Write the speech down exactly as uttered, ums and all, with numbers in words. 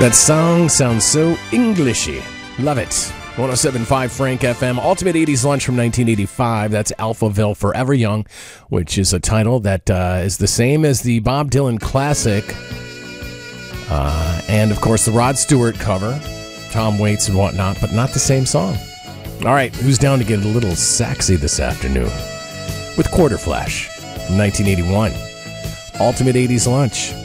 That song sounds so Englishy. Love it. one oh seven point five Frank F M. Ultimate eighties Lunch from nineteen eighty-five. That's Alphaville Forever Young, which is a title that uh, is the same as the Bob Dylan classic. Uh, and, of course, the Rod Stewart cover, Tom Waits and whatnot, but not the same song. All right, who's down to get a little sexy this afternoon? With Quarter Flash from nineteen eighty-one. Ultimate eighties Lunch.